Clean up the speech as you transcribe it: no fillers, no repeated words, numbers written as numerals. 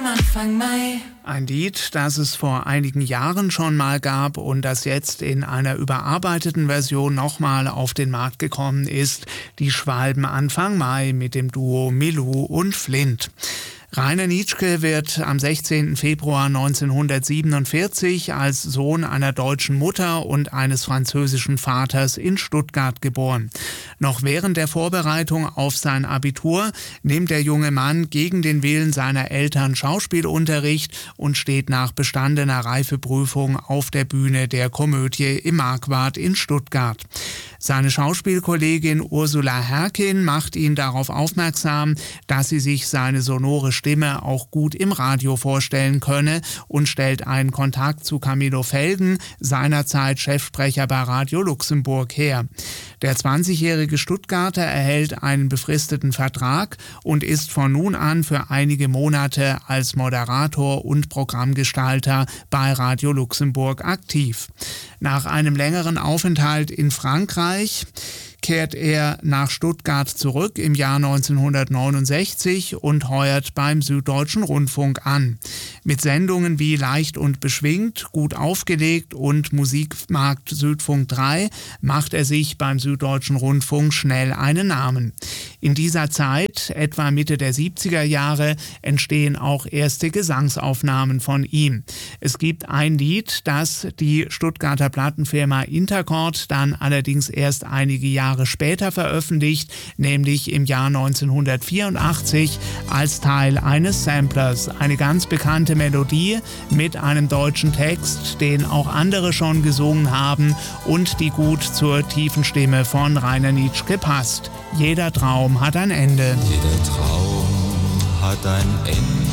Anfang Mai. Ein Lied, das es vor einigen Jahren schon mal gab und das jetzt in einer überarbeiteten Version nochmal auf den Markt gekommen ist. Die Schwalben Anfang Mai mit dem Duo Milou und Flint. Rainer Nitschke wird am 16. Februar 1947 als Sohn einer deutschen Mutter und eines französischen Vaters in Stuttgart geboren. Noch während der Vorbereitung auf sein Abitur nimmt der junge Mann gegen den Willen seiner Eltern Schauspielunterricht und steht nach bestandener Reifeprüfung auf der Bühne der Komödie im Marquardt in Stuttgart. Seine Schauspielkollegin Ursula Herkin macht ihn darauf aufmerksam, dass sie sich seine sonore Stimme auch gut im Radio vorstellen könne und stellt einen Kontakt zu Camillo Felgen, seinerzeit Chefsprecher bei Radio Luxemburg, her. Der 20-jährige Stuttgarter erhält einen befristeten Vertrag und ist von nun an für einige Monate als Moderator und Programmgestalter bei Radio Luxemburg aktiv. Nach einem längeren Aufenthalt in Frankreich kehrt er nach Stuttgart zurück im Jahr 1969 und heuert beim Süddeutschen Rundfunk an. Mit Sendungen wie Leicht und beschwingt, Gut aufgelegt und Musikmarkt Südfunk 3 macht er sich beim Süddeutschen Rundfunk schnell einen Namen. In dieser Zeit, etwa Mitte der 70er Jahre, entstehen auch erste Gesangsaufnahmen von ihm. Es gibt ein Lied, das die Stuttgarter Plattenfirma Intercord dann allerdings erst einige Jahre später veröffentlicht, nämlich im Jahr 1984 als Teil eines Samplers. Eine ganz bekannte Melodie mit einem deutschen Text, den auch andere schon gesungen haben und die gut zur tiefen Stimme von Rainer Nitschke passt. Jeder Traum hat ein Ende. Jeder Traum hat ein Ende.